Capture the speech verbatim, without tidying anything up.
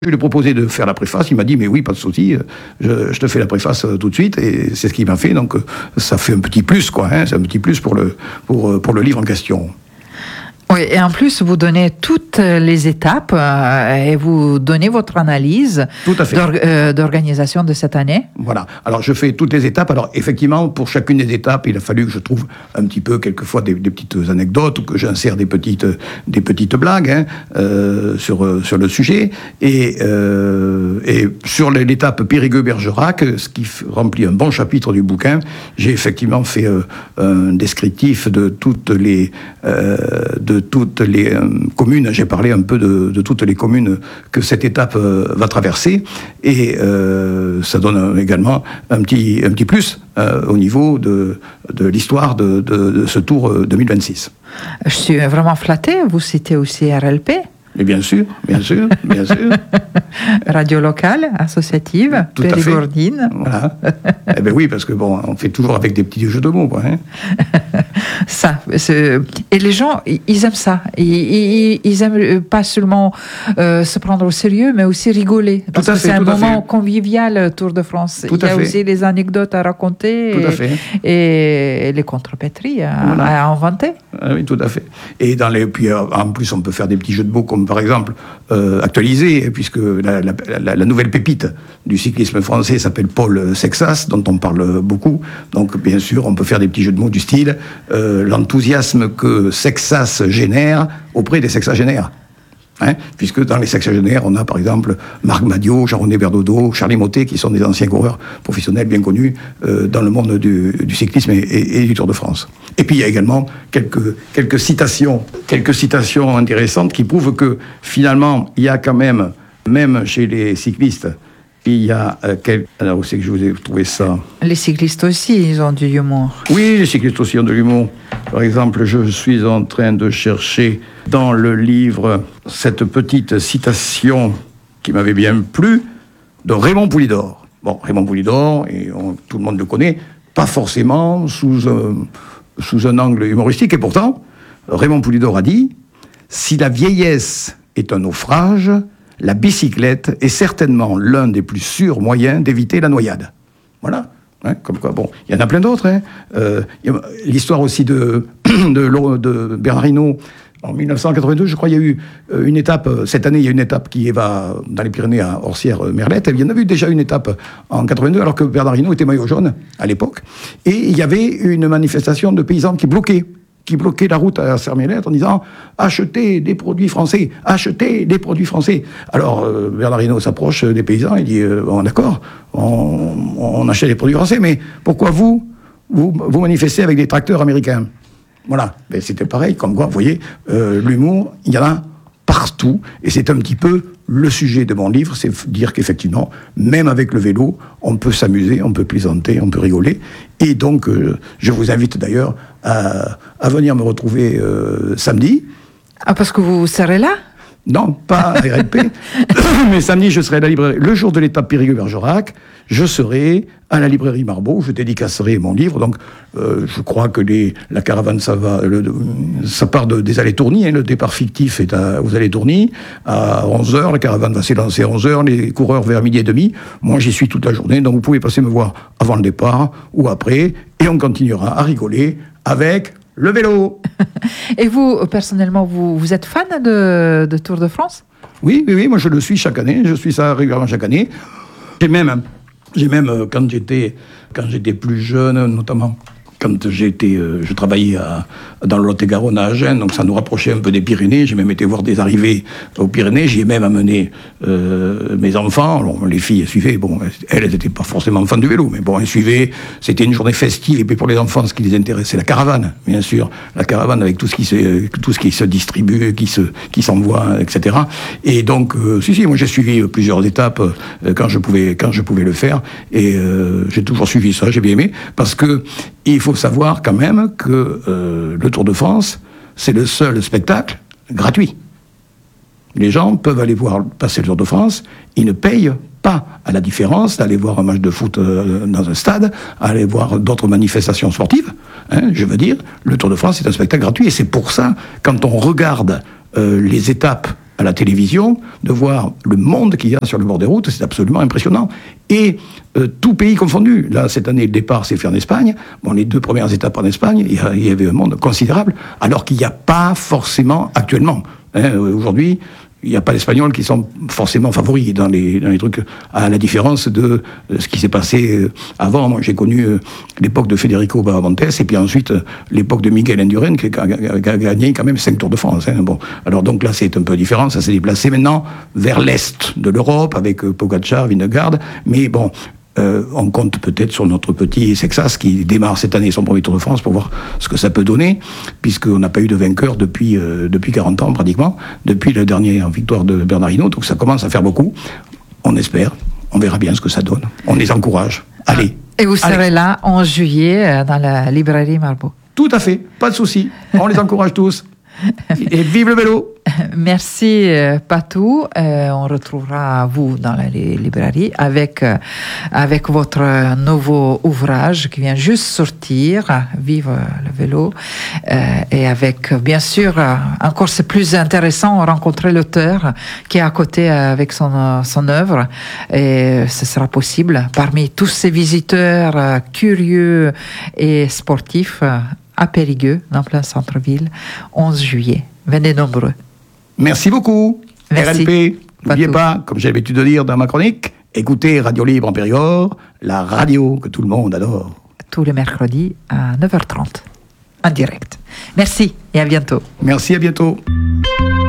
Je lui ai proposé de faire la préface, il m'a dit, mais oui, pas de souci, je, je te fais la préface tout de suite, et c'est ce qu'il m'a fait, donc ça fait un petit plus, quoi, hein, c'est un petit plus pour le, pour, pour le livre en question. Oui, et en plus, vous donnez toutes les étapes euh, et vous donnez votre analyse d'or- euh, d'organisation de cette année. Voilà. Alors, je fais toutes les étapes. Alors, effectivement, pour chacune des étapes, il a fallu que je trouve un petit peu, quelquefois, des, des petites anecdotes ou que j'insère des petites, des petites blagues hein, euh, sur, sur le sujet. Et, euh, et sur l'étape Périgueux-Bergerac, ce qui remplit un bon chapitre du bouquin, j'ai effectivement fait euh, un descriptif de toutes les... Euh, de toutes les euh, communes, j'ai parlé un peu de, de toutes les communes que cette étape euh, va traverser, et euh, ça donne également un petit, un petit plus euh, au niveau de, de l'histoire de, de, de ce Tour deux mille vingt-six. Je suis vraiment flattée, vous citez aussi R L P. Et bien sûr, bien sûr, bien sûr. Radio locale, associative, Tout périgourdine. Voilà. Eh bien oui, parce que bon, on fait toujours avec des petits jeux de mots, quoi. Hein. Ça, c'est... et les gens, ils aiment ça. Ils, ils, ils aiment pas seulement euh, se prendre au sérieux, mais aussi rigoler. Parce tout à que fait, c'est un moment fait. convivial, Tour de France. Tout Il y a fait. aussi les anecdotes à raconter tout et, à fait. et les contrepétries à, voilà. à inventer. Ah oui, tout à fait. Et dans les, puis en plus, on peut faire des petits jeux de mots comme par exemple euh, actualisé, puisque la, la, la, la nouvelle pépite du cyclisme français s'appelle Paul Sexas, dont on parle beaucoup. Donc bien sûr, on peut faire des petits jeux de mots du style euh, l'enthousiasme que Sexas génère auprès des sexagénaires. Hein, puisque dans les sexagénaires, on a par exemple Marc Madiot, Jean-René Berdodo, Charlie Mottet, qui sont des anciens coureurs professionnels bien connus euh, dans le monde du, du cyclisme et, et, et du Tour de France. Et puis il y a également quelques, quelques citations, quelques citations intéressantes qui prouvent que finalement, il y a quand même, même chez les cyclistes, il y a euh, quelques... Alors où c'est que je vous ai trouvé ça ? Les cyclistes aussi, ils ont du humour. Oui, les cyclistes aussi ont de l'humour. Par exemple, je suis en train de chercher dans le livre cette petite citation qui m'avait bien plu de Raymond Poulidor. Bon, Raymond Poulidor, et on, tout le monde le connaît, pas forcément sous un, sous un angle humoristique, et pourtant, Raymond Poulidor a dit « Si la vieillesse est un naufrage, la bicyclette est certainement l'un des plus sûrs moyens d'éviter la noyade. » Voilà. Hein, comme quoi, bon, il y en a plein d'autres. Hein. Euh, l'histoire aussi de, de, de Bernard Hinault, en mille neuf cent quatre-vingt-deux, je crois, il y a eu une étape, cette année, il y a une étape qui va dans les Pyrénées à Orsières-Merlette. Il y en a eu déjà une étape en quatre-vingt-deux, alors que Bernard Hinault était maillot jaune à l'époque. Et il y avait une manifestation de paysans qui bloquaient. qui bloquait la route à Sermerlette en disant « Achetez des produits français, achetez des produits français ». Alors, euh, Bernard Hinault s'approche des paysans et dit euh, « Bon, d'accord, on, on achète des produits français, mais pourquoi vous, vous, vous manifestez avec des tracteurs américains ?» Voilà, ben, c'était pareil, comme quoi, vous voyez, euh, l'humour, il y en a partout, et c'est un petit peu le sujet de mon livre, c'est dire qu'effectivement, même avec le vélo, on peut s'amuser, on peut plaisanter, on peut rigoler. Et donc, euh, je vous invite d'ailleurs à, à venir me retrouver euh, samedi. Ah, parce que vous serez là ? Non, pas à R L P, mais samedi, je serai à la librairie. Le jour de l'étape Périgueux-Bergerac, je serai à la librairie Marbeau, je dédicacerai mon livre. Donc, euh, je crois que les, la caravane, ça va, le, ça part de, des Allées-Tourny, hein, le départ fictif est à, aux Allées-Tourny, à onze heures, la caravane va s'élancer à onze heures, les coureurs vers midi et demi. Moi, j'y suis toute la journée, donc vous pouvez passer me voir avant le départ ou après, et on continuera à rigoler avec le vélo. Et vous, personnellement, vous, vous êtes fan de, de Tour de France ? Oui, oui, oui, moi je le suis chaque année, je suis ça régulièrement chaque année. J'ai même, j'ai même quand j'étais, quand j'étais plus jeune, notamment quand j'étais, euh, je travaillais à, dans le Lot-et-Garonne à Agen, donc ça nous rapprochait un peu des Pyrénées. J'ai même été voir des arrivées aux Pyrénées. J'y ai même amené euh, mes enfants. Alors, les filles suivaient. Bon, elles n'étaient pas forcément fans du vélo, mais bon, elles suivaient. C'était une journée festive. Et puis pour les enfants, ce qui les intéressait, la caravane, bien sûr, la caravane avec tout ce qui se, tout ce qui se distribue, qui se, qui s'envoie, et cetera. Et donc, euh, si, si, moi j'ai suivi plusieurs étapes euh, quand je pouvais, quand je pouvais le faire. Et euh, j'ai toujours suivi ça. J'ai bien aimé parce que il faut savoir quand même que euh, le Tour de France, c'est le seul spectacle gratuit. Les gens peuvent aller voir passer le Tour de France, ils ne payent pas, à la différence d'aller voir un match de foot euh, dans un stade, aller voir d'autres manifestations sportives. Hein, je veux dire, le Tour de France, c'est un spectacle gratuit, et c'est pour ça, quand on regarde euh, les étapes à la télévision, de voir le monde qu'il y a sur le bord des routes, c'est absolument impressionnant. Et euh, tout pays confondu. Là, cette année, le départ s'est fait en Espagne. Bon, les deux premières étapes en Espagne, il y, a, il y avait un monde considérable, alors qu'il n'y a pas forcément actuellement. Hein, aujourd'hui, il n'y a pas d'Espagnols qui sont forcément favoris dans les, dans les trucs, à la différence de ce qui s'est passé avant. Moi, j'ai connu l'époque de Federico Baramontes, et puis ensuite l'époque de Miguel Indurain, qui a, qui a gagné quand même cinq Tours de France. Hein. Bon, alors donc là, c'est un peu différent. Ça s'est déplacé maintenant vers l'est de l'Europe, avec Pogacar, Vingegaard. Mais bon... Euh, on compte peut-être sur notre petit Sexas qui démarre cette année son premier Tour de France pour voir ce que ça peut donner, puisqu'on n'a pas eu de vainqueur depuis, euh, depuis quarante ans pratiquement, depuis la dernière victoire de Bernard Hinault, donc ça commence à faire beaucoup. On espère, on verra bien ce que ça donne. On les encourage. Allez. Et vous serez allez. là en juillet dans la librairie Marbeau. Tout à fait, pas de souci. On les encourage tous. Et vive le vélo! Merci euh, Patou. Euh, on retrouvera vous dans la li- librairie avec, euh, avec votre nouveau ouvrage qui vient juste sortir, Vive le vélo. Euh, et avec, bien sûr, euh, encore c'est plus intéressant rencontrer l'auteur qui est à côté euh, avec son, euh, son œuvre. Et ce sera possible parmi tous ces visiteurs euh, curieux et sportifs euh, à Périgueux, en plein centre-ville, onze juillet. Venez nombreux. Merci beaucoup. Merci. R L P, n'oubliez pas, comme j'ai l'habitude de dire dans ma chronique, écoutez Radio Libre en Périgord, la radio que tout le monde adore. Tous les mercredis à neuf heures trente, en direct. Merci et à bientôt. Merci, à bientôt.